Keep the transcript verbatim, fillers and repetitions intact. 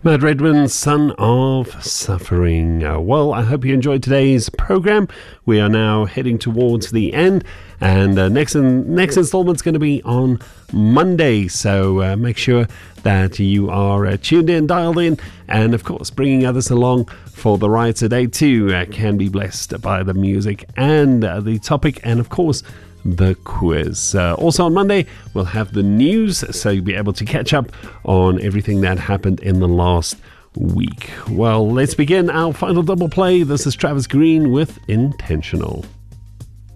Matt Redman, Son of Suffering. Uh, well, I hope you enjoyed today's program. We are now heading towards the end, and uh, next in, next installment's going to be on Monday. So uh, make sure that you are uh, tuned in, dialed in, and of course, bringing others along for the ride today too. Uh, can be blessed by the music and uh, the topic, and of course, the quiz. Uh, also on Monday, we'll have the news, so you'll be able to catch up on everything that happened in the last week. Well, let's begin our final double play. This is Travis Green with Intentional.